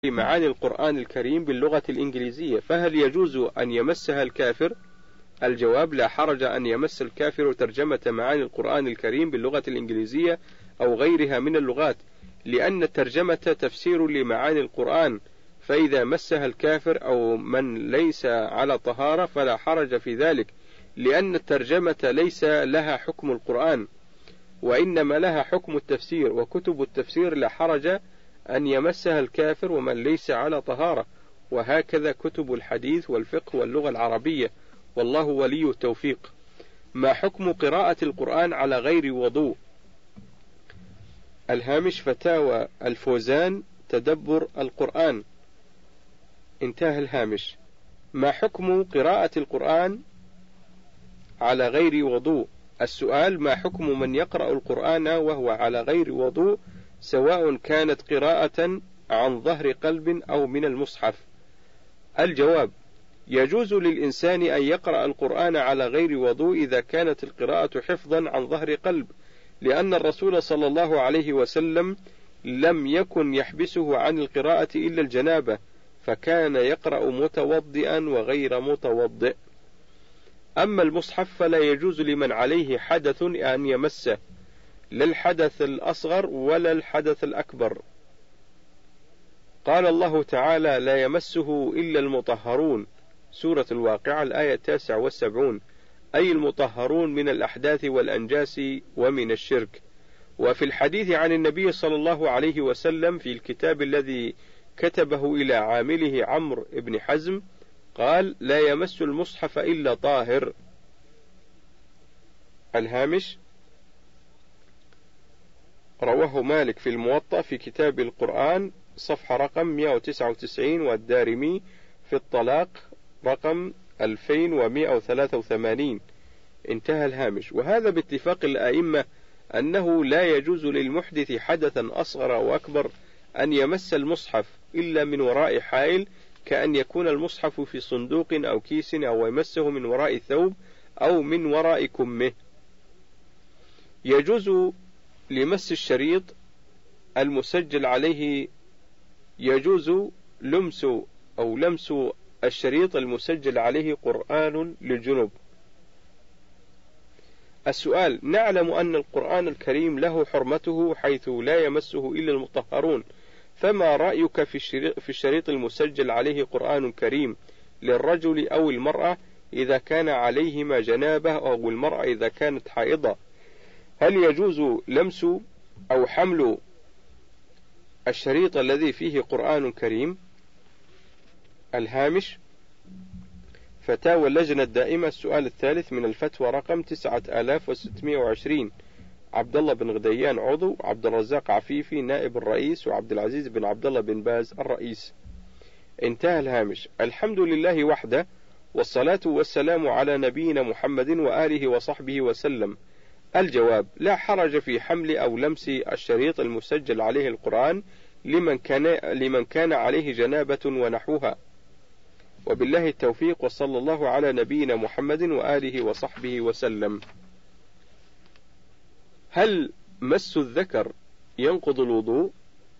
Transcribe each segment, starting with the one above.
معاني القرآن الكريم باللغة الإنجليزية، فهل يجوز أن يمسها الكافر؟ الجواب: لا حرج أن يمس الكافر ترجمة معاني القرآن الكريم باللغة الإنجليزية أو غيرها من اللغات، لأن الترجمة تفسير لمعاني القرآن، فإذا مسها الكافر أو من ليس على طهارة فلا حرج في ذلك، لأن الترجمة ليس لها حكم القرآن، وإنما لها حكم التفسير، وكتب التفسير لا حرج أن يمسها الكافر ومن ليس على طهارة، وهكذا كتب الحديث والفقه واللغة العربية، والله ولي التوفيق. ما حكم قراءة القرآن على غير وضوء؟ الهامش: فتاوى الفوزان تدبر القرآن. انتهى الهامش. ما حكم قراءة القرآن على غير وضوء؟ السؤال: ما حكم من يقرأ القرآن وهو على غير وضوء، سواء كانت قراءة عن ظهر قلب أو من المصحف؟ الجواب: يجوز للإنسان أن يقرأ القرآن على غير وضوء إذا كانت القراءة حفظا عن ظهر قلب، لأن الرسول صلى الله عليه وسلم لم يكن يحبسه عن القراءة إلا الجنابة، فكان يقرأ متوضئا وغير متوضئ. أما المصحف فلا يجوز لمن عليه حدث أن يمسه، لا الحدث الأصغر ولا الحدث الأكبر. قال الله تعالى: لا يمسه إلا المطهرون، سورة الواقعة الآية 79، أي المطهرون من الأحداث والأنجاس ومن الشرك. وفي الحديث عن النبي صلى الله عليه وسلم في الكتاب الذي كتبه إلى عامله عمرو بن حزم قال: لا يمس المصحف إلا طاهر. الهامش: رواه مالك في الموطأ في كتاب القرآن صفحة رقم 199، والدارمي في الطلاق رقم 2183. انتهى الهامش. وهذا باتفاق الأئمة أنه لا يجوز للمحدث حدثا أصغر أو أكبر أن يمس المصحف إلا من وراء حائل، كأن يكون المصحف في صندوق أو كيس، أو يمسه من وراء ثوب أو من وراء كمه. يجوز لمس الشريط المسجل عليه، يجوز لمس الشريط المسجل عليه قرآن للجنوب. السؤال: نعلم أن القرآن الكريم له حرمته حيث لا يمسه إلا المطهرون، فما رأيك في الشريط المسجل عليه قرآن كريم للرجل أو المرأة إذا كان عليهما جنابة، أو المرأة إذا كانت حائضة؟ هل يجوز لمس أو حمل الشريط الذي فيه قرآن كريم؟ الهامش: فتاوى اللجنة الدائمة، السؤال الثالث من الفتوى رقم 9620، عبد الله بن غديان عضو، عبد الرزاق عفيفي نائب الرئيس، وعبد العزيز بن عبد الله بن باز الرئيس. انتهى الهامش. الحمد لله وحده، والصلاة والسلام على نبينا محمد وآله وصحبه وسلم. الجواب: لا حرج في حمل أو لمس الشريط المسجل عليه القرآن لمن كان عليه جنابة ونحوها. وبالله التوفيق، وصلى الله على نبينا محمد وآله وصحبه وسلم. هل مس الذكر ينقض الوضوء؟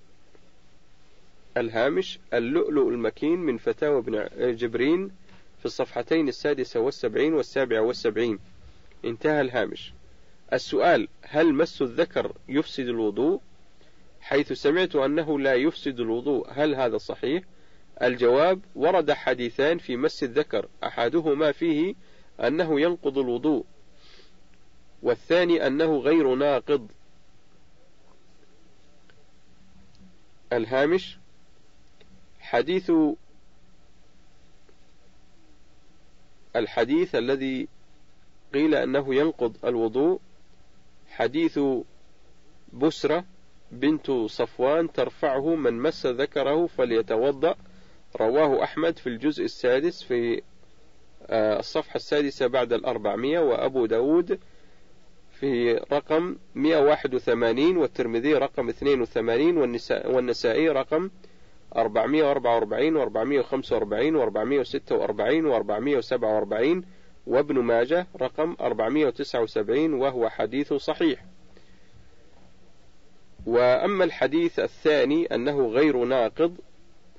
الهامش: اللؤلؤ المكين من فتاوى ابن جبرين في الصفحتين 76 و77. انتهى الهامش. السؤال: هل مس الذكر يفسد الوضوء؟ حيث سمعت أنه لا يفسد الوضوء، هل هذا صحيح؟ الجواب: ورد حديثان في مس الذكر، أحدهما فيه أنه ينقض الوضوء، والثاني أنه غير ناقض. الهامش: الحديث الذي قيل أنه ينقض الوضوء حديث بسرة بنت صفوان ترفعه: من مس ذكره فليتوضأ، رواه أحمد في الجزء السادس في الصفحة 6 بعد 400، وأبو داود في رقم 181، والترمذي رقم 82، والنسائي رقم 444 و445 و446 و447، وابن ماجه رقم 479، وهو حديث صحيح. وأما الحديث الثاني أنه غير ناقض